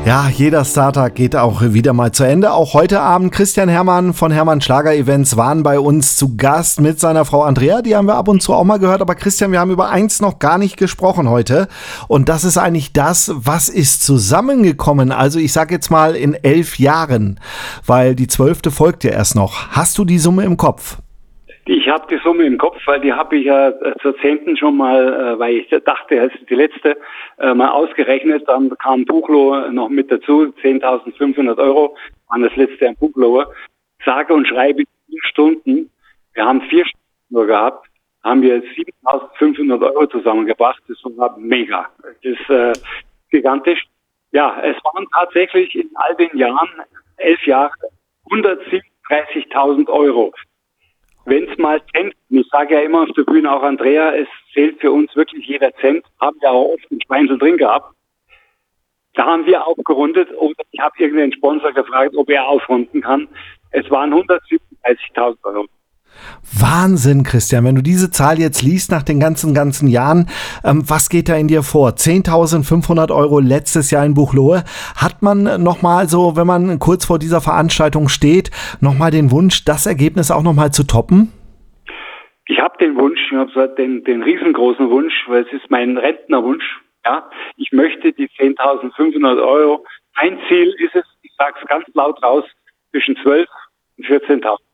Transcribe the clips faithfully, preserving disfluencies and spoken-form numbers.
Ja, jeder Startag geht auch wieder mal zu Ende. Auch heute Abend Christian Herrmann von Herrmann Schlager Events waren bei uns zu Gast mit seiner Frau Andrea. Die haben wir ab und zu auch mal gehört. Aber Christian, wir haben über eins noch gar nicht gesprochen heute. Und das ist eigentlich das, was ist zusammengekommen. Also ich sag jetzt mal in elf Jahren, weil die zwölfte folgt ja erst noch. Hast du die Summe im Kopf? Ich habe die Summe im Kopf, weil die habe ich ja zur zehnten schon mal, weil ich dachte, es ist die letzte, mal ausgerechnet. Dann kam Buchloe noch mit dazu, zehntausendfünfhundert Euro waren das letzte am Buchloe. Sage und schreibe vier Stunden. Wir haben vier Stunden nur gehabt, haben wir siebentausendfünfhundert Euro zusammengebracht. Das war mega. Das ist äh, gigantisch. Ja, es waren tatsächlich in all den Jahren, elf Jahre, hundertsiebenunddreißigtausend Euro. Wenn es mal Cent, ich sage ja immer auf der Bühne auch Andrea, es zählt für uns wirklich jeder Cent, haben wir auch oft einen Schweinsel drin gehabt. Da haben wir aufgerundet und ich habe irgendeinen Sponsor gefragt, ob er aufrunden kann. Es waren hundertsiebenunddreißigtausend Euro. Wahnsinn, Christian, wenn du diese Zahl jetzt liest nach den ganzen, ganzen Jahren, ähm, was geht da in dir vor? zehntausendfünfhundert Euro letztes Jahr in Buchloe. Hat man nochmal so, wenn man kurz vor dieser Veranstaltung steht, nochmal den Wunsch, das Ergebnis auch nochmal zu toppen? Ich habe den Wunsch, ich habe den, den riesengroßen Wunsch, weil es ist mein Rentnerwunsch. Ja, ich möchte die zehntausendfünfhundert Euro. Mein Ziel ist es, ich sage es ganz laut raus, zwischen zwölf und vierzehntausend.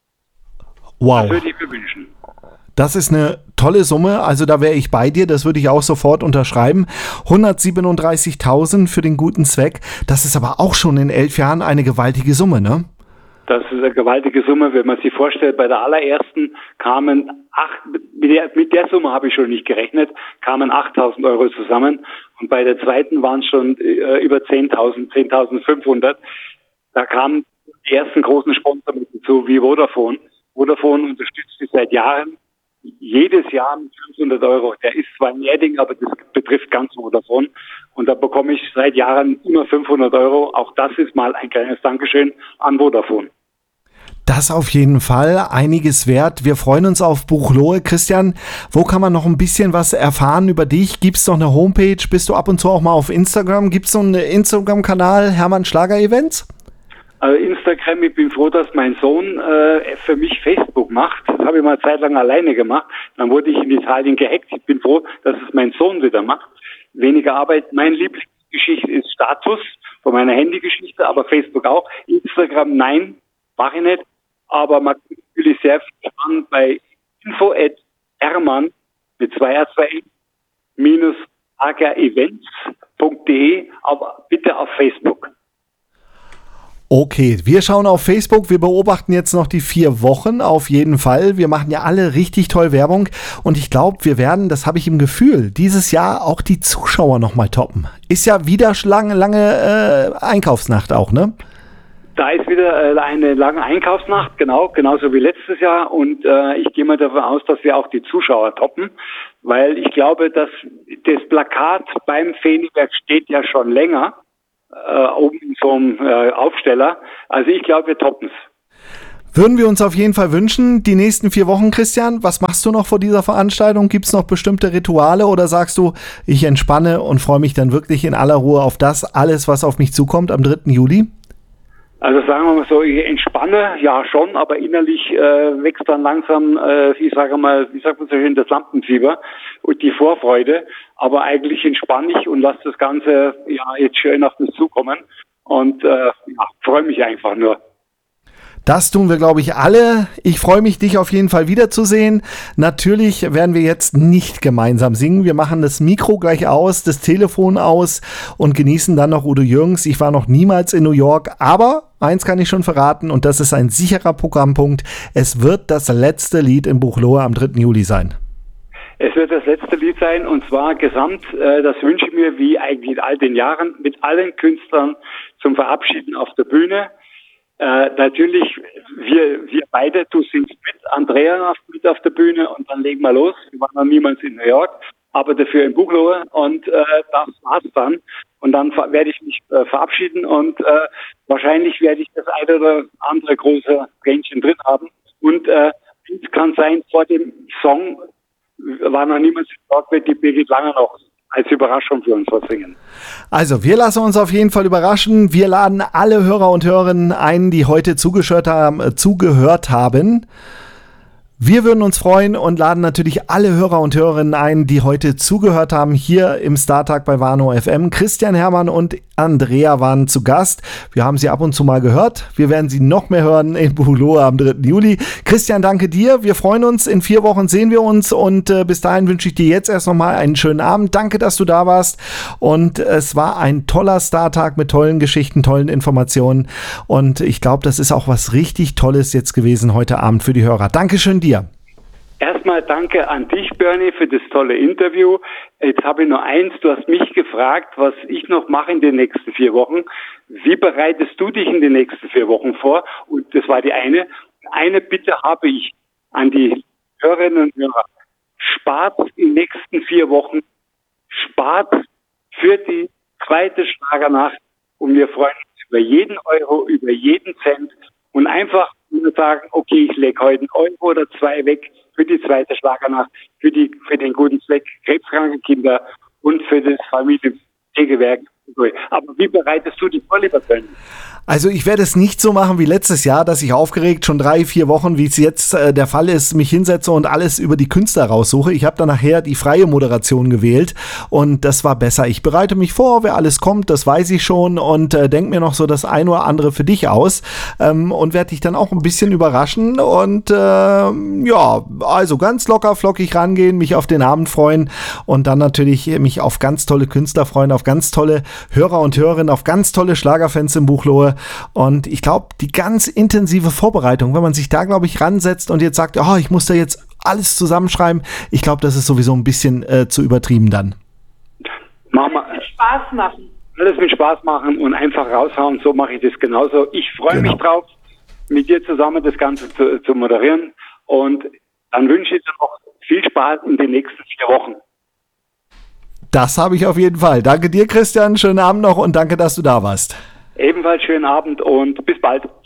Wow. Das würde ich mir wünschen. Das ist eine tolle Summe, also da wäre ich bei dir, das würde ich auch sofort unterschreiben. hundertsiebenunddreißigtausend für den guten Zweck, das ist aber auch schon in elf Jahren eine gewaltige Summe, ne? Das ist eine gewaltige Summe, wenn man sich vorstellt, bei der allerersten kamen acht, mit der, mit der Summe habe ich schon nicht gerechnet, kamen achttausend Euro zusammen und bei der zweiten waren es schon äh, über zehntausend, zehntausendfünfhundert. Da kamen die ersten großen Sponsoren mit dazu, wie Vodafone. Vodafone unterstützt mich seit Jahren, jedes Jahr mit fünfhundert Euro. Der ist zwar ein Lehrling, aber das betrifft ganz Vodafone. Und da bekomme ich seit Jahren immer fünfhundert Euro. Auch das ist mal ein kleines Dankeschön an Vodafone. Das auf jeden Fall, einiges wert. Wir freuen uns auf Buchloe. Christian, wo kann man noch ein bisschen was erfahren über dich? Gibt es noch eine Homepage? Bist du ab und zu auch mal auf Instagram? Gibt es so einen Instagram-Kanal, Herrmann Schlager Events? Also Instagram, ich bin froh, dass mein Sohn äh, für mich Facebook macht. Das habe ich mal eine Zeit lang alleine gemacht. Dann wurde ich in Italien gehackt. Ich bin froh, dass es mein Sohn wieder macht. Weniger Arbeit. Meine Lieblingsgeschichte ist Status von meiner Handygeschichte, aber Facebook auch. Instagram, nein, mache ich nicht. Aber man kann natürlich sehr viel spannend bei info at hermann mit zwei R zwei N minus agerevents punkt de, aber bitte auf Facebook. Okay, wir schauen auf Facebook, wir beobachten jetzt noch die vier Wochen auf jeden Fall. Wir machen ja alle richtig toll Werbung und ich glaube, wir werden, das habe ich im Gefühl, dieses Jahr auch die Zuschauer nochmal toppen. Ist ja wieder lange, lange äh, Einkaufsnacht auch, ne? Da ist wieder äh, eine lange Einkaufsnacht, genau, genauso wie letztes Jahr und äh, ich gehe mal davon aus, dass wir auch die Zuschauer toppen, weil ich glaube, dass das Plakat beim Feniwerk steht ja schon länger. Äh, oben in so einem äh, Aufsteller. Also ich glaube, wir toppen es. Würden wir uns auf jeden Fall wünschen, die nächsten vier Wochen, Christian, was machst du noch vor dieser Veranstaltung? Gibt es noch bestimmte Rituale oder sagst du, ich entspanne und freue mich dann wirklich in aller Ruhe auf das, alles, was auf mich zukommt am dritten Juli? Also sagen wir mal so, ich entspanne, ja schon, aber innerlich äh, wächst dann langsam, äh, ich sage mal, wie sagt man so schön, das Lampenfieber und die Vorfreude. Aber eigentlich entspanne ich und lasse das Ganze ja jetzt schön auf mich zukommen und äh, ja, freue mich einfach nur. Das tun wir, glaube ich, alle. Ich freue mich, dich auf jeden Fall wiederzusehen. Natürlich werden wir jetzt nicht gemeinsam singen. Wir machen das Mikro gleich aus, das Telefon aus und genießen dann noch Udo Jürgens. Ich war noch niemals in New York, aber eins kann ich schon verraten und das ist ein sicherer Programmpunkt. Es wird das letzte Lied in Buchloe am dritten Juli sein. Es wird das letzte Lied sein und zwar gesamt, äh, das wünsche ich mir wie eigentlich in all den Jahren, mit allen Künstlern zum Verabschieden auf der Bühne. Äh, natürlich, wir wir beide, du singst mit, Andrea mit auf der Bühne und dann legen wir los. Wir waren noch niemals in New York, aber dafür in Buchloe und äh, das war's dann. Und dann werde ich mich äh, verabschieden und äh, wahrscheinlich werde ich das eine oder andere große Tränchen drin haben. Und äh, es kann sein, vor dem Song war noch niemals in New York, wird die Birgit Langer noch als Überraschung für uns vorsingen. Also, wir lassen uns auf jeden Fall überraschen. Wir laden alle Hörer und Hörerinnen ein, die heute zugehört haben, äh, zugehört haben. Wir würden uns freuen und laden natürlich alle Hörer und Hörerinnen ein, die heute zugehört haben, hier im Startag bei Warnow F M. Christian Herrmann und Andrea waren zu Gast. Wir haben sie ab und zu mal gehört. Wir werden sie noch mehr hören in Buchloe am dritten Juli. Christian, danke dir. Wir freuen uns. In vier Wochen sehen wir uns und äh, bis dahin wünsche ich dir jetzt erst nochmal einen schönen Abend. Danke, dass du da warst. Und es war ein toller Startag mit tollen Geschichten, tollen Informationen. Und ich glaube, das ist auch was richtig Tolles jetzt gewesen heute Abend für die Hörer. Dankeschön dir. Erstmal danke an dich, Bernie, für das tolle Interview. Jetzt habe ich nur eins, du hast mich gefragt, was ich noch mache in den nächsten vier Wochen. Wie bereitest du dich in den nächsten vier Wochen vor? Und das war die eine. Eine Bitte habe ich an die Hörerinnen und Hörer. Spart in den nächsten vier Wochen, spart für die zweite Schlagernacht und wir freuen uns über jeden Euro, über jeden Cent und einfach nur sagen, okay, ich lege heute einen Euro oder zwei weg für die zweite Schlagernacht, für die, für den guten Zweck krebskranke Kinder und für das Familienpflegewerk. Aber wie bereitest du dich vor, lieber Bernie? Also ich werde es nicht so machen wie letztes Jahr, dass ich aufgeregt schon drei, vier Wochen, wie es jetzt äh, der Fall ist, mich hinsetze und alles über die Künstler raussuche. Ich habe dann nachher die freie Moderation gewählt und das war besser. Ich bereite mich vor, wer alles kommt, das weiß ich schon und äh, denke mir noch so das ein oder andere für dich aus ähm, und werde dich dann auch ein bisschen überraschen und äh, ja, also ganz locker flockig rangehen, mich auf den Abend freuen und dann natürlich mich auf ganz tolle Künstler freuen, auf ganz tolle Hörer und Hörerinnen, auf ganz tolle Schlagerfans in Buchloe. Und ich glaube, die ganz intensive Vorbereitung, wenn man sich da, glaube ich, ransetzt und jetzt sagt, oh, ich muss da jetzt alles zusammenschreiben, ich glaube, das ist sowieso ein bisschen äh, zu übertrieben dann. Mach mal, alles mit Spaß machen. Alles mit Spaß machen und einfach raushauen, so mache ich das genauso. Ich freue Genau. mich drauf, mit dir zusammen das Ganze zu, zu moderieren und dann wünsche ich dir noch viel Spaß in den nächsten vier Wochen. Das habe ich auf jeden Fall. Danke dir, Christian, schönen Abend noch und danke, dass du da warst. Ebenfalls schönen Abend und bis bald.